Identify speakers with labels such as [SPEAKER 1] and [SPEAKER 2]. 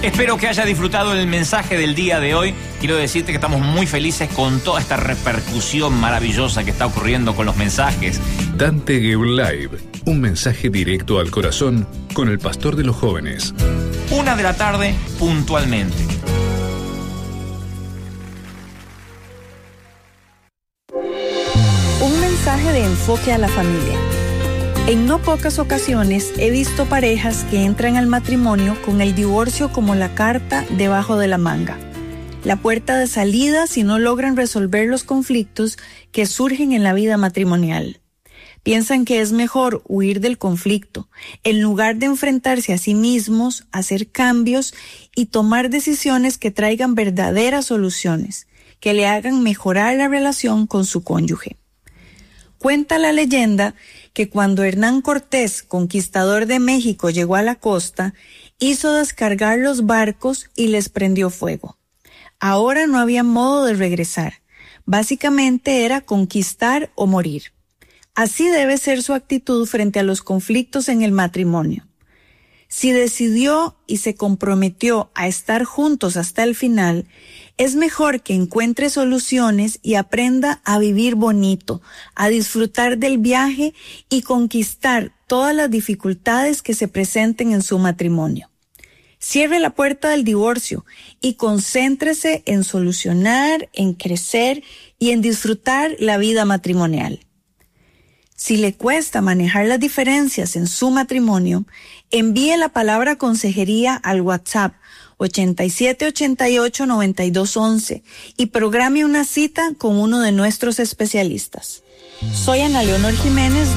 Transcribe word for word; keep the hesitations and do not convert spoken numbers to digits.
[SPEAKER 1] Espero que haya disfrutado el mensaje del día de hoy. Quiero decirte que estamos muy felices con toda esta repercusión maravillosa que está ocurriendo con los mensajes.
[SPEAKER 2] Dante Gebel Live, un mensaje directo al corazón con el pastor de los jóvenes.
[SPEAKER 1] Una de la tarde, puntualmente.
[SPEAKER 3] Un mensaje de enfoque a la familia. En no pocas ocasiones he visto parejas que entran al matrimonio con el divorcio como la carta debajo de la manga, la puerta de salida si no logran resolver los conflictos que surgen en la vida matrimonial. Piensan que es mejor huir del conflicto, en lugar de enfrentarse a sí mismos, hacer cambios y tomar decisiones que traigan verdaderas soluciones, que le hagan mejorar la relación con su cónyuge. Cuenta la leyenda que cuando Hernán Cortés, conquistador de México, llegó a la costa, hizo descargar los barcos y les prendió fuego. Ahora no había modo de regresar. Básicamente era conquistar o morir. Así debe ser su actitud frente a los conflictos en el matrimonio. Si decidió y se comprometió a estar juntos hasta el final, es mejor que encuentre soluciones y aprenda a vivir bonito, a disfrutar del viaje y conquistar todas las dificultades que se presenten en su matrimonio. Cierre la puerta del divorcio y concéntrese en solucionar, en crecer y en disfrutar la vida matrimonial. Si le cuesta manejar las diferencias en su matrimonio, envíe la palabra consejería al WhatsApp ochenta y siete ochenta y ocho noventa y dos once y programe una cita con uno de nuestros especialistas. Soy Ana Leonor Jiménez